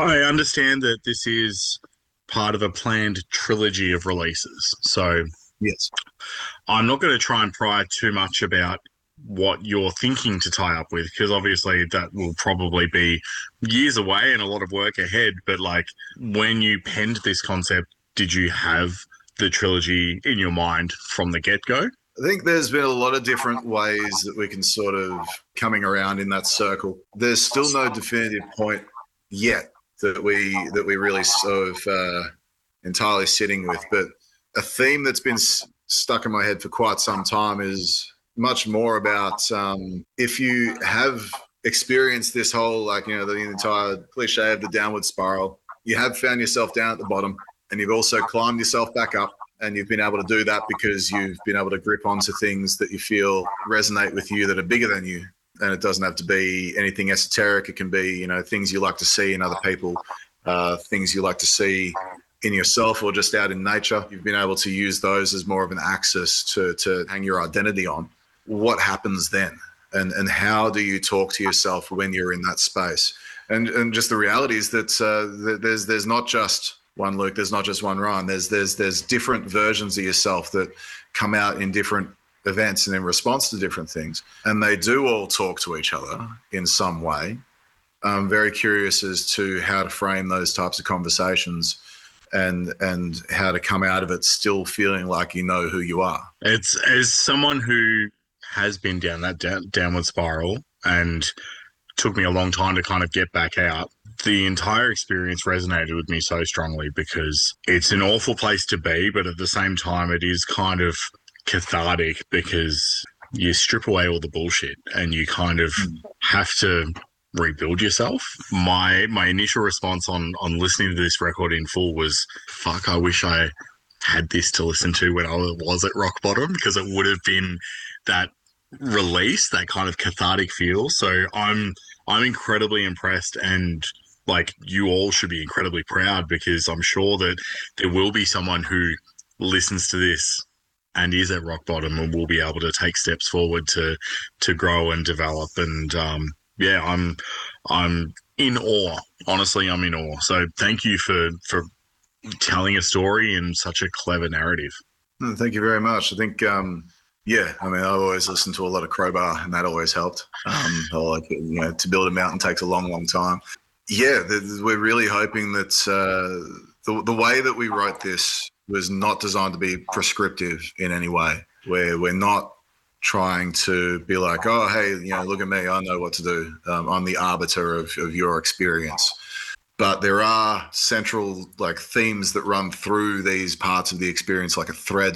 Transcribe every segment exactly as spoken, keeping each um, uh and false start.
I understand that this is part of a planned trilogy of releases. So Yes. I'm not going to try and pry too much about what you're thinking to tie up with, because obviously that will probably be years away and a lot of work ahead. But like when you penned this concept, did you have the trilogy in your mind from the get go? I think there's been a lot of different ways that we can sort of coming around in that circle. There's still no definitive point yet that we that we really sort of uh, entirely sitting with. But a theme that's been s- stuck in my head for quite some time is much more about um, if you have experienced this whole, like, you know, the entire cliche of the downward spiral, you have found yourself down at the bottom and you've also climbed yourself back up, and you've been able to do that because you've been able to grip onto things that you feel resonate with you that are bigger than you. And it doesn't have to be anything esoteric. It can be, you know, things you like to see in other people, uh, things you like to see in yourself or just out in nature. You've been able to use those as more of an axis to, to hang your identity on. What happens then? And, and how do you talk to yourself when you're in that space? And, and just the reality is that uh, there's, there's not just one Luke, there's not just one Ryan. There's there's there's different versions of yourself that come out in different events and in response to different things, and they do all talk to each other in some way. I'm very curious as to how to frame those types of conversations, and and how to come out of it still feeling like you know who you are. It's as someone who has been down that down, downward spiral and took me a long time to kind of get back out. The entire experience resonated with me so strongly because it's an awful place to be, but at the same time, it is kind of cathartic because you strip away all the bullshit and you kind of have to rebuild yourself. My my initial response on on listening to this record in full was, fuck, I wish I had this to listen to when I was at rock bottom, because it would have been that release, that kind of cathartic feel. So I'm I'm incredibly impressed, and like you all should be incredibly proud, because I'm sure that there will be someone who listens to this and is at rock bottom and will be able to take steps forward to to grow and develop. And um, yeah, I'm I'm in awe. Honestly, I'm in awe. So thank you for for telling a story in such a clever narrative. Thank you very much. I think. Um... Yeah, I mean, I always listened to a lot of Crowbar, and that always helped. Um, like, you know, to build a mountain takes a long, long time. Yeah, the, we're really hoping that uh, the the way that we wrote this was not designed to be prescriptive in any way. Where we're not trying to be like, oh, hey, you know, look at me, I know what to do. Um, I'm the arbiter of, of your experience. But there are central like themes that run through these parts of the experience like a thread.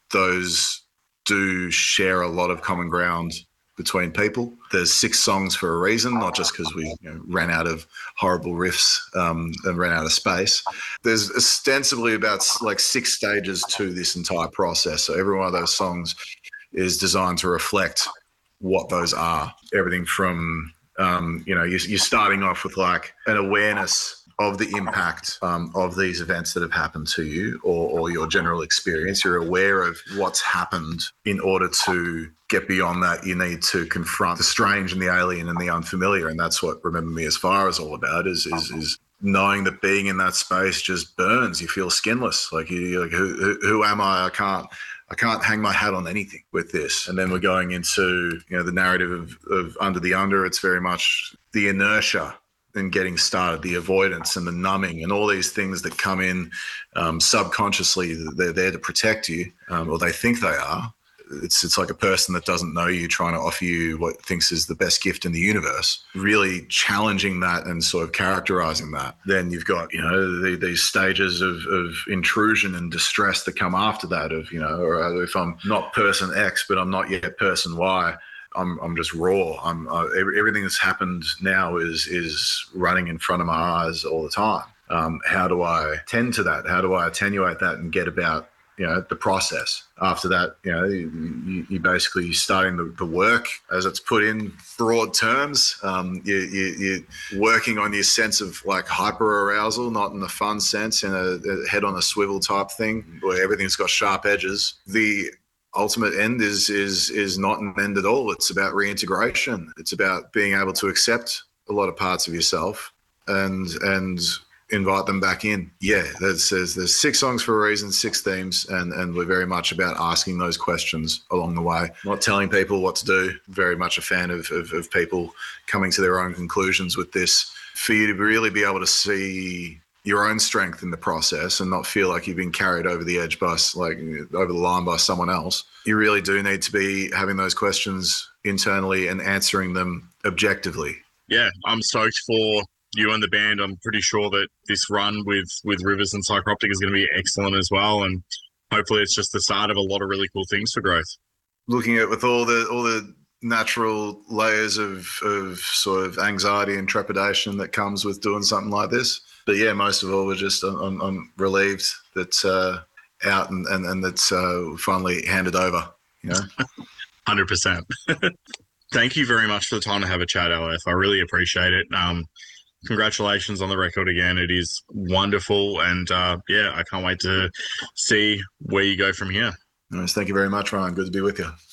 Those do share a lot of common ground between people. There's six songs for a reason, not just because we you know, ran out of horrible riffs um, and ran out of space. There's ostensibly about like six stages to this entire process. So every one of those songs is designed to reflect what those are. Everything from, um, you know, you're, you're starting off with like an awareness of the impact um, of these events that have happened to you, or, or your general experience. You're aware of what's happened. In order to get beyond that, you need to confront the strange and the alien and the unfamiliar. And that's what Remember Me As Far is all about, is, is, is knowing that being in that space just burns. You feel skinless. Like, you, you're like who, who, who am I? I can't. I can't hang my hat on anything with this. And then we're going into, you know, the narrative of, of Under the Under. It's very much the inertia and getting started, the avoidance and the numbing and all these things that come in um, subconsciously. They're there to protect you, um, or they think they are. It's it's like a person that doesn't know you trying to offer you what thinks is the best gift in the universe. Really challenging that and sort of characterizing that. Then you've got, you know, the, these stages of, of intrusion and distress that come after that. Of, you know, or if I'm not person X, but I'm not yet person Y. I'm I'm just raw. I'm uh, everything that's happened now is is running in front of my eyes all the time. Um, how do I tend to that? How do I attenuate that and get about, you know, the process? After that, you know, you, you basically starting the, the work as it's put in broad terms. Um, you, you, you're working on your sense of like hyper arousal, not in the fun sense, in a, a head on a swivel type thing where everything's got sharp edges. The ultimate end is is is not an end at all. It's about reintegration. It's about being able to accept a lot of parts of yourself and and invite them back in. Yeah, there's, there's there's six songs for a reason, six themes, and and we're very much about asking those questions along the way, not telling people what to do. Very much a fan of of, of people coming to their own conclusions with this, for you to really be able to see your own strength in the process and not feel like you've been carried over the edge by, like, over the line by someone else. You really do need to be having those questions internally and answering them objectively. Yeah, I'm stoked for you and the band. I'm pretty sure that this run with, with Rivers and Psychroptic is going to be excellent as well. And hopefully it's just the start of a lot of really cool things for growth. Looking at with all the all the natural layers of, of sort of anxiety and trepidation that comes with doing something like this. But yeah, most of all, we're just I'm, I'm relieved that's uh, out and, and, and that's uh, finally handed over, you know? one hundred percent. Thank you very much for the time to have a chat, L F. I really appreciate it. Um, congratulations on the record again. It is wonderful. And uh, yeah, I can't wait to see where you go from here. Anyways, thank you very much, Ryan. Good to be with you.